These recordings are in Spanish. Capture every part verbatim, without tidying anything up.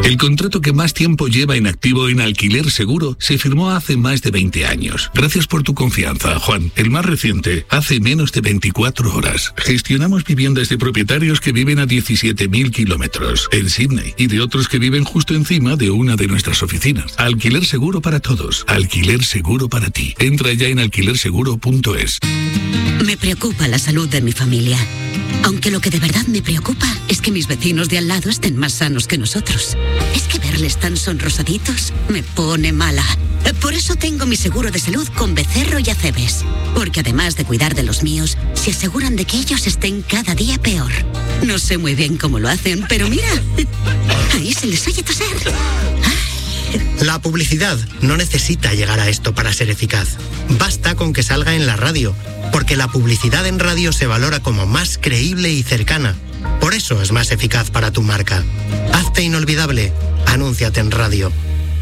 El contrato que más tiempo lleva en activo en Alquiler Seguro se firmó hace más de veinte años. Gracias por tu confianza, Juan. El más reciente, hace menos de veinticuatro horas. Gestionamos viviendas de propietarios que viven a diecisiete mil kilómetros en Sydney y de otros que viven justo encima de una de nuestras oficinas. Alquiler Seguro para todos. Alquiler Seguro para ti. Entra ya en alquiler seguro punto es. Me preocupa la salud de mi familia. Aunque lo que de verdad me preocupa es que mis vecinos de al lado estén más sanos que nosotros. Es que verles tan sonrosaditos me pone mala. Por eso tengo mi seguro de salud con Becerro y Acebes. Porque además de cuidar de los míos, se aseguran de que ellos estén cada día peor. No sé muy bien cómo lo hacen, pero mira, ahí se les oye toser. La publicidad no necesita llegar a esto para ser eficaz. Basta con que salga en la radio, porque la publicidad en radio se valora como más creíble y cercana. Por eso es más eficaz para tu marca. Hazte inolvidable. Anúnciate en radio.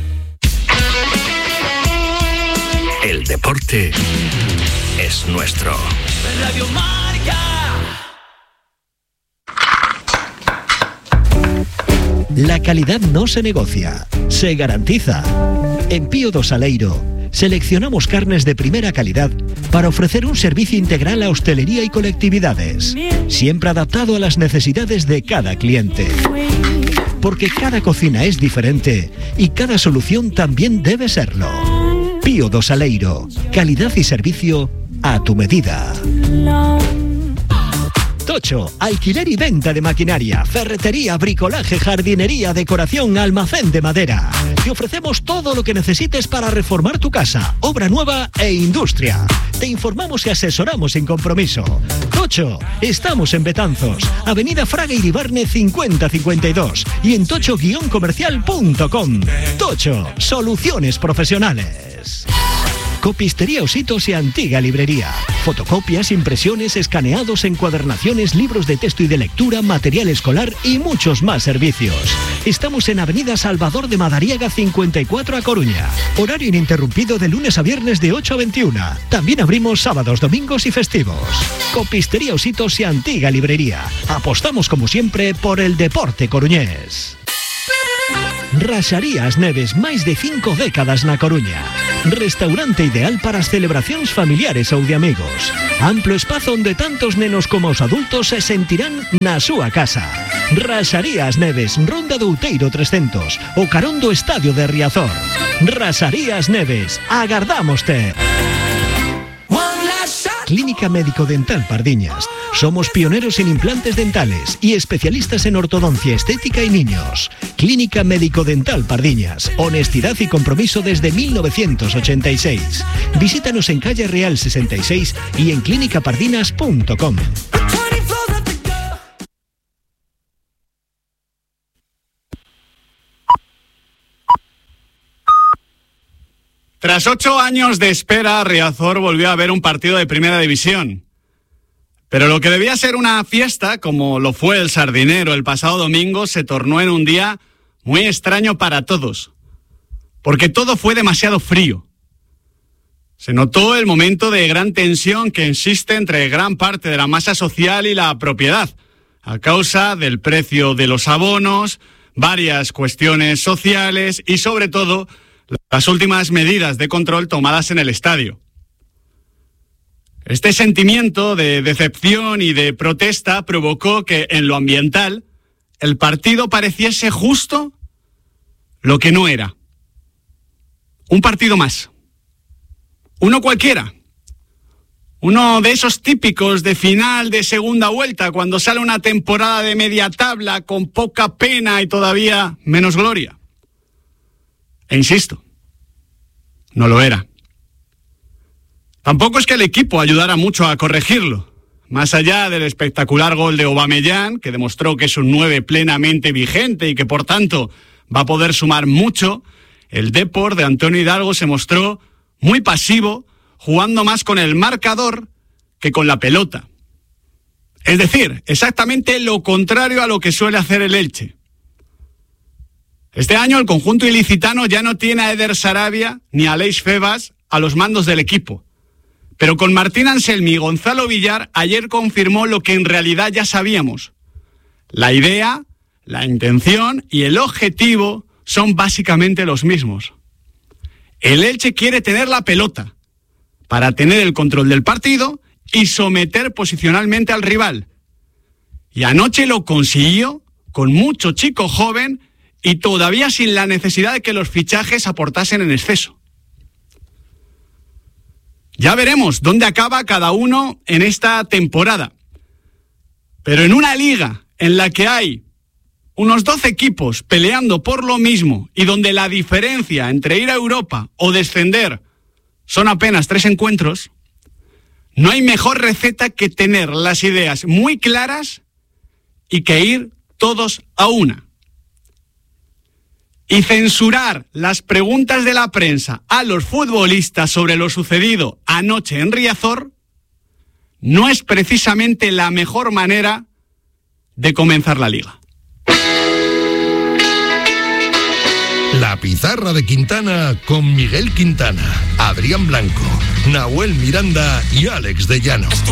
El deporte es nuestro. Radio Marca. La calidad no se negocia, se garantiza. En Pío do Saleiro seleccionamos carnes de primera calidad para ofrecer un servicio integral a hostelería y colectividades, siempre adaptado a las necesidades de cada cliente. Porque cada cocina es diferente y cada solución también debe serlo. Pío do Saleiro, calidad y servicio a tu medida. Tocho, alquiler y venta de maquinaria, ferretería, bricolaje, jardinería, decoración, almacén de madera. Te ofrecemos todo lo que necesites para reformar tu casa, obra nueva e industria. Te informamos y asesoramos sin compromiso. Tocho, estamos en Betanzos, Avenida Fraga Iribarne cincuenta cincuenta y dos y en tocho guion comercial punto com. Tocho, soluciones profesionales. Copistería Ositos y Antigua Librería. Fotocopias, impresiones, escaneados, encuadernaciones, libros de texto y de lectura, material escolar y muchos más servicios. Estamos en Avenida Salvador de Madariaga cincuenta y cuatro a Coruña. Horario ininterrumpido de lunes a viernes de ocho a veintiuna. También abrimos sábados, domingos y festivos. Copistería Ositos y Antigua Librería. Apostamos como siempre por el deporte coruñés. Raxarías Neves, máis de cinco décadas na Coruña. Restaurante ideal para as celebracións familiares ou de amigos. Amplo espazo onde tantos nenos como os adultos se sentirán na súa casa. Raxarías Neves, Ronda do Outeiro trescentos, o carón do Estadio de Riazor. Raxarías Neves, agardámoste. Clínica Médico Dental Pardiñas. Somos pioneros en implantes dentales y especialistas en ortodoncia estética y niños. Clínica Médico Dental Pardiñas. Honestidad y compromiso desde mil novecientos ochenta y seis. Visítanos en calle Real sesenta y seis y en clínica pardinas punto com. Tras ocho años de espera, Riazor volvió a ver un partido de primera división. Pero lo que debía ser una fiesta, como lo fue el Sardinero el pasado domingo, se tornó en un día muy extraño para todos. Porque todo fue demasiado frío. Se notó el momento de gran tensión que existe entre gran parte de la masa social y la propiedad, a causa del precio de los abonos, varias cuestiones sociales y sobre todo las últimas medidas de control tomadas en el estadio. Este sentimiento de decepción y de protesta provocó que, en lo ambiental, el partido pareciese justo lo que no era. Un partido más. Uno cualquiera. Uno de esos típicos de final de segunda vuelta, cuando sale una temporada de media tabla con poca pena y todavía menos gloria. E insisto, no lo era. Tampoco es que el equipo ayudara mucho a corregirlo. Más allá del espectacular gol de Aubameyang, que demostró que es un nueve plenamente vigente y que por tanto va a poder sumar mucho, el Depor de Antonio Hidalgo se mostró muy pasivo, jugando más con el marcador que con la pelota. Es decir, exactamente lo contrario a lo que suele hacer el Elche. Este año el conjunto ilicitano ya no tiene a Eder Sarabia ni a Aleix Febas a los mandos del equipo. Pero con Martín Anselmi y Gonzalo Villar ayer confirmó lo que en realidad ya sabíamos. La idea, la intención y el objetivo son básicamente los mismos. El Elche quiere tener la pelota para tener el control del partido y someter posicionalmente al rival. Y anoche lo consiguió con mucho chico joven y todavía sin la necesidad de que los fichajes aportasen en exceso. Ya veremos dónde acaba cada uno en esta temporada. Pero en una liga en la que hay unos doce equipos peleando por lo mismo y donde la diferencia entre ir a Europa o descender son apenas tres encuentros, no hay mejor receta que tener las ideas muy claras y que ir todos a una. Y censurar las preguntas de la prensa a los futbolistas sobre lo sucedido anoche en Riazor no es precisamente la mejor manera de comenzar la liga. La pizarra de Quintana con Miguel Quintana, Adrián Blanco, Nahuel Miranda y Alex de Llano.